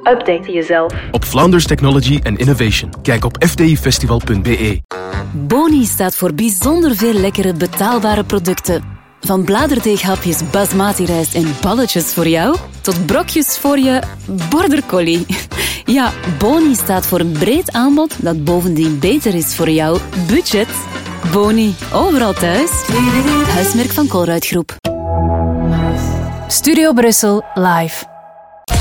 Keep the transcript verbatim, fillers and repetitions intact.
Update jezelf. Op Flanders Technology and Innovation. Kijk op f t i festival punt b e. Boni staat voor bijzonder veel lekkere betaalbare producten. Van bladerdeeghapjes basmati rijst en balletjes voor jou, tot brokjes voor je border collie. Ja, Boni staat voor een breed aanbod dat bovendien beter is voor jouw budget. Boni, overal thuis. Huismerk van Colruyt Groep. Studio Brussel live.